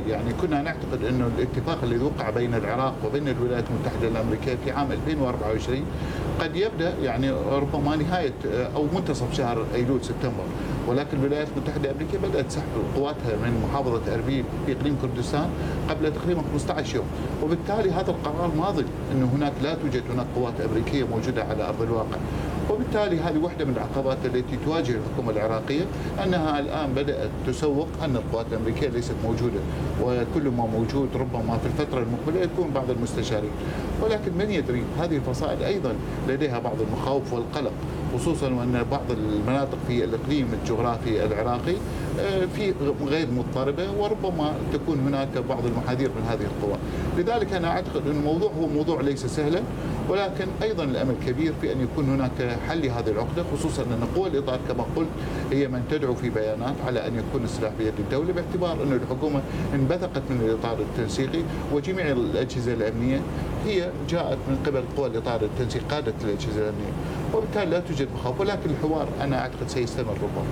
يعني كنا نعتقد أنه الاتفاق الذي وقع بين العراق وبين الولايات المتحدة الأمريكية في عام 2024 قد يبدأ يعني ربما نهاية أو منتصف شهر أيلول سبتمبر، ولكن الولايات المتحدة الأمريكية بدأت سحب قواتها من محافظة أربيل في إقليم كردستان قبل تقريبا 15 يوم، وبالتالي هذا القرار ماضي أنه هناك لا توجد هناك قوات أمريكية موجودة على أرض الواقع. وبالتالي هذه واحدة من العقبات التي تواجه الحكومة العراقية، أنها الآن بدأت تسوق أن القوات الأمريكية ليست موجودة، وكل ما موجود ربما في الفترة المقبلة يكون بعض المستشارين. ولكن من يدري، هذه الفصائل أيضا لديها بعض المخاوف والقلق، خصوصا وأن بعض المناطق في الإقليم الجغرافي العراقي في غير مضطربة، وربما تكون هناك بعض المحاذير من هذه القوى. لذلك أنا أعتقد أن الموضوع هو موضوع ليس سهلا، ولكن أيضا الأمل كبير في أن يكون هناك حل لهذه العقدة، خصوصا أن قوى الإطار كما قلت هي من تدعو في بيانات على أن يكون السلاح بيد الدولة، باعتبار أن الحكومة انبثقت من الإطار التنسيقي، وجميع الأجهزة الأمنية هي جاءت من قبل قوى الإطار التنسيقي قادة الأجهزة الأمنية، وبالتالي لا توجد مخاوف، ولكن الحوار أنا أعتقد سيستمر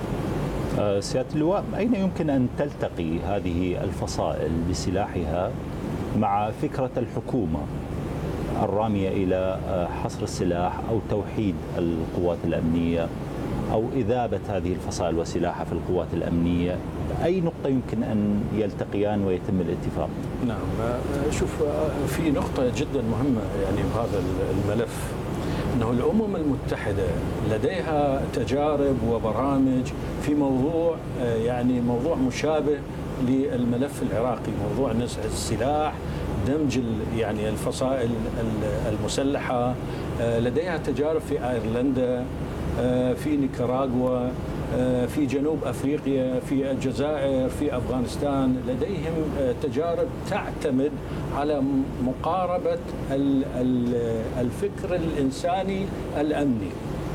ربما. سيادة اللواء، أين يمكن أن تلتقي هذه الفصائل بسلاحها مع فكرة الحكومة الرامية إلى حصر السلاح أو توحيد القوات الأمنية أو إذابة هذه الفصائل وسلاحها في القوات الأمنية؟ أي نقطة يمكن أن يلتقيان ويتم الاتفاق؟ نعم، شوف، في نقطة جدا مهمة يعني بهذا الملف، أنه الأمم المتحدة لديها تجارب وبرامج في موضوع يعني موضوع مشابه للملف العراقي، موضوع نزع السلاح، دمج يعني الفصائل المسلحة. لديها تجارب في أيرلندا، في نيكاراغوا، في جنوب أفريقيا، في الجزائر، في أفغانستان. لديهم تجارب تعتمد على مقاربة الفكر الإنساني الأمني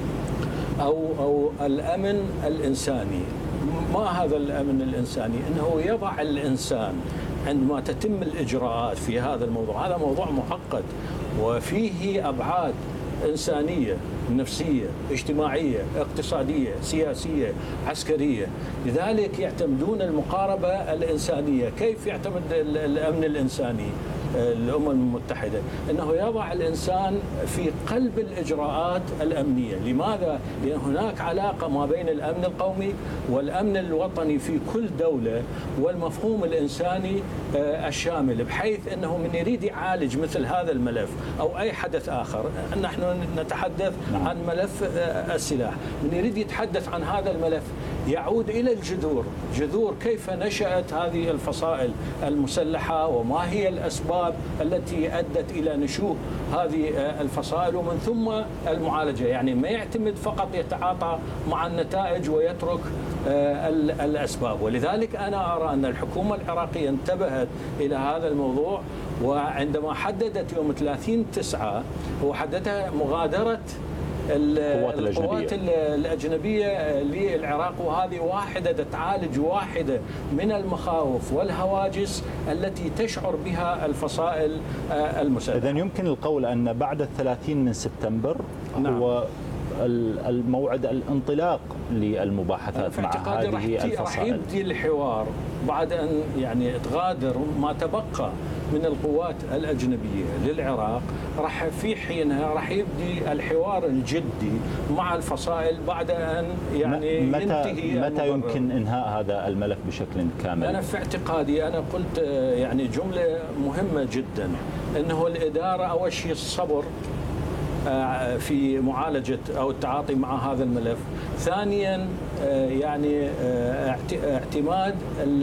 أو الأمن الإنساني. ما هذا الأمن الإنساني؟ أنه يضع الإنسان عندما تتم الإجراءات في هذا الموضوع. هذا موضوع معقد وفيه أبعاد إنسانية، نفسية، اجتماعية، اقتصادية، سياسية، عسكرية. لذلك يعتمدون المقاربة الإنسانية. كيف يعتمد الأمن الإنساني الأمم المتحدة؟ أنه يضع الإنسان في قلب الإجراءات الأمنية. لماذا؟ لأن هناك علاقة ما بين الأمن القومي والأمن الوطني في كل دولة، والمفهوم الإنساني الشامل، بحيث أنه من يريد يعالج مثل هذا الملف أو أي حدث آخر. نحن نتحدث عن ملف السلاح، من يريد يتحدث عن هذا الملف يعود إلى الجذور، جذور كيف نشأت هذه الفصائل المسلحة، وما هي الأسباب التي أدت إلى نشوء هذه الفصائل، ومن ثم المعالجة. يعني ما يعتمد فقط يتعاطى مع النتائج ويترك الأسباب. ولذلك أنا أرى أن الحكومة العراقية انتبهت إلى هذا الموضوع، وعندما حددت يوم 30/9 وحددها مغادرة القوات الأجنبية للعراق، وهذه واحدة تعالج واحدة من المخاوف والهواجس التي تشعر بها الفصائل المسلحة. إذن يمكن القول أن بعد 30 سبتمبر هو الموعد الانطلاق للمباحثات مع هذه الفصائل. راح يبدي الحوار بعد أن يعني تغادر ما تبقى من القوات الأجنبية للعراق. راح في حينها راح يبدي الحوار الجدي مع الفصائل بعد أن يعني ينتهي. متى يمكن إنهاء هذا الملف بشكل كامل؟ أنا في اعتقادي، أنا قلت يعني جملة مهمة جدا، أنه الإدارة أول شيء الصبر في معالجة أو التعاطي مع هذا الملف. ثانيا يعني اعتماد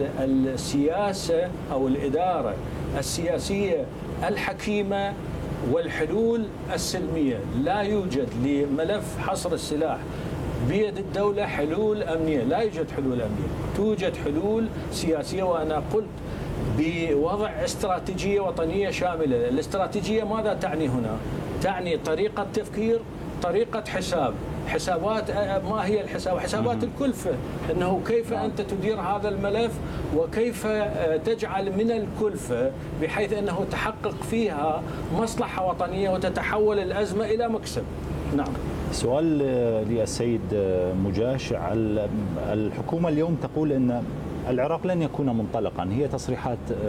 السياسة أو الإدارة السياسية الحكيمة والحلول السلمية. لا يوجد لملف حصر السلاح بيد الدولة حلول أمنية، لا يوجد حلول أمنية، توجد حلول سياسية. وأنا قلت بوضع استراتيجية وطنية شاملة. الاستراتيجية ماذا تعني هنا؟ تعني طريقة تفكير، طريقة حسابات. ما هي الحساب؟ حسابات الكلفة، أنه كيف أنت تدير هذا الملف، وكيف تجعل من الكلفة بحيث أنه تحقق فيها مصلحة وطنية وتتحول الأزمة إلى مكسب. نعم. سؤال للسيد مجاش. الحكومة اليوم تقول أن العراق لن يكون منطلقا، هي تصريحات